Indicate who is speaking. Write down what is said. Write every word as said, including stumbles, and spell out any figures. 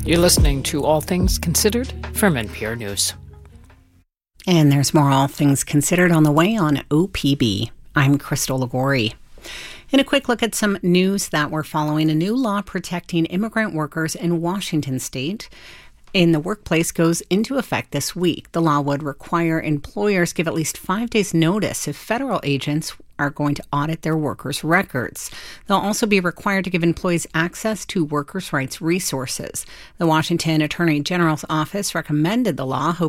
Speaker 1: You're listening to All Things Considered from N P R News.
Speaker 2: And there's more All Things Considered on the way on O P B. I'm Crystal Ligori. In a quick look at some news that we're following, a new law protecting immigrant workers in Washington state in the workplace goes into effect this week. The law would require employers give at least five days notice if federal agents are going to audit their workers' records. They'll also be required to give employees access to workers' rights resources. The Washington Attorney General's office recommended the law, hoping